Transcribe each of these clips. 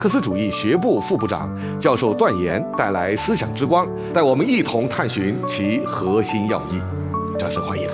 克思主义学部副部长教授段岩带来思想之光，带我们一同探寻其核心要义。掌声欢迎。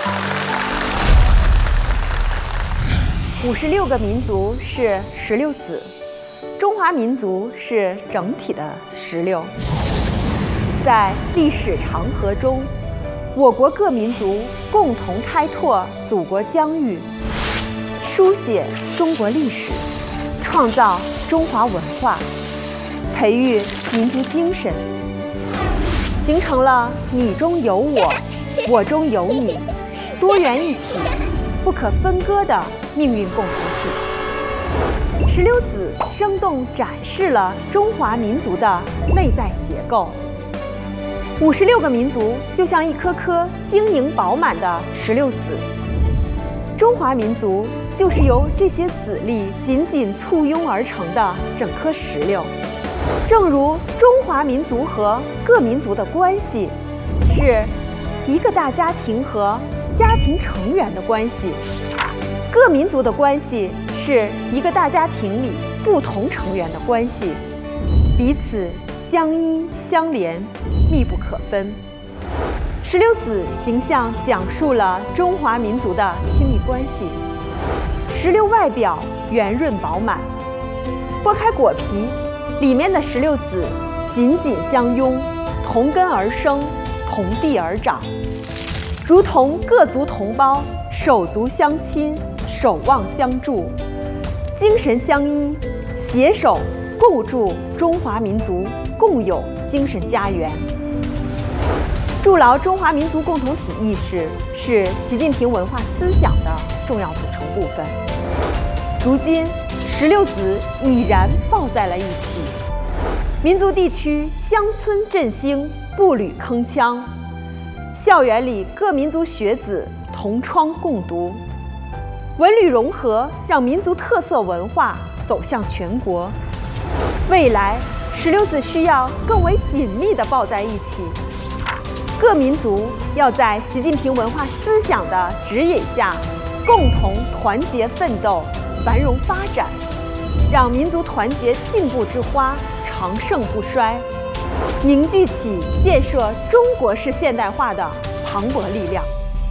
56个民族是16子，中华民族是整体的16。在历史长河中，我国各民族共同开拓祖国疆域，书写中国历史，创造中华文化，培育民族精神，形成了你中有我，我中有你，多元一体、不可分割的命运共同体。16子生动展示了中华民族的内在结构。56个民族就像一颗颗晶莹饱满的16子，中华民族就是由这些子粒紧紧簇拥而成的整颗16。正如中华民族和各民族的关系是一个大家庭和家庭成员的关系，各民族的关系是一个大家庭里不同成员的关系，彼此相依相连，密不可分。16子形象讲述了中华民族的亲密关系。16外表圆润饱满，剥开果皮，里面的16子紧紧相拥，同根而生，同地而长，如同各族同胞，手足相亲，守望相助，精神相依，携手构筑中华民族共有精神家园。筑牢中华民族共同体意识是习近平文化思想的重要组成部分。如今16子已然抱在了一起，民族地区乡村振兴，步履铿锵，校园里各民族学子同窗共读，文旅融合让民族特色文化走向全国。未来16子需要更为紧密地抱在一起，各民族要在习近平文化思想的指引下，共同团结奋斗，繁荣发展，让民族团结进步之花长盛不衰，凝聚起建设中国式现代化的磅礴力量。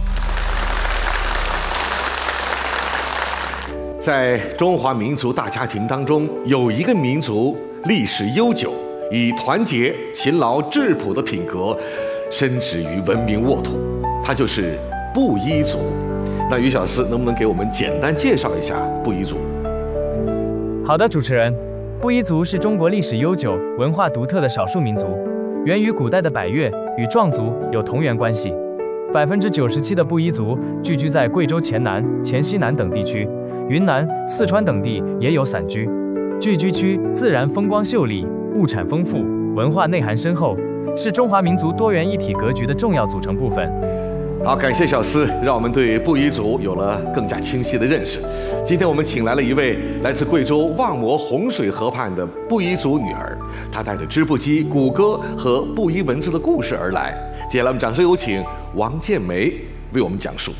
在中华民族大家庭当中，有一个民族历史悠久，以团结、勤劳、质朴的品格深植于文明沃土，它就是布依族。那于小师能不能给我们简单介绍一下布依族？ 好的，主持人。布依族是中国历史悠久、文化独特的少数民族，源于古代的百越，与壮族有同源关系。97%的布依族聚居在贵州黔南、黔西南等地区，云南、四川等地也有散居。聚居区自然风光秀丽，物产丰富，文化内涵深厚，是中华民族多元一体格局的重要组成部分。 好，感谢小司，让我们对布依族有了更加清晰的认识。今天我们请来了一位来自贵州望摩洪水河畔的布依族女儿，她带着织布机、鼓歌和布依文字的故事而来。接下来我们掌声有请王建梅为我们讲述。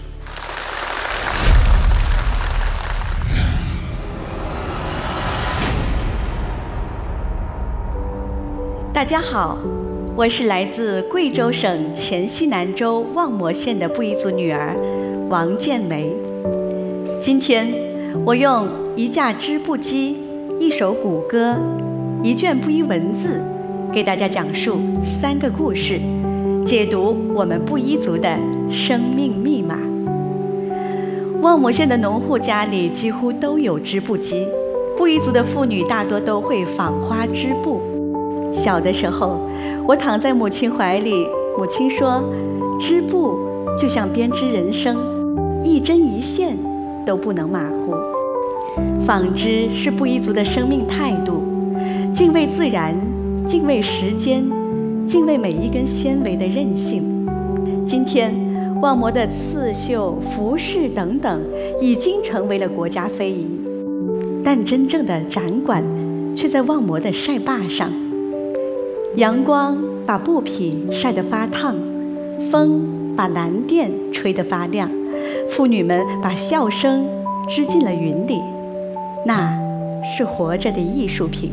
大家好，我是来自贵州省黔西南州望摩县的布依族女儿王建梅。今天我用一架织布机、一首鼓歌、一卷布依文字，给大家讲述3个故事，解读我们布依族的生命密码。望摩县的农户家里几乎都有织布机，布依族的妇女大多都会纺花织布。小的时候，我躺在母亲怀里，母亲说，织布就像编织人生，一针一线都不能马虎。纺织是布依族的生命态度，敬畏自然，敬畏时间，敬畏每一根纤维的韧性。今天望摩的刺绣、服饰等等已经成为了国家非遗，但真正的展馆却在望摩的晒坝上。阳光把布匹晒得发烫，风把蓝靛吹得发亮，妇女们把笑声织进了云里，那是活着的艺术品。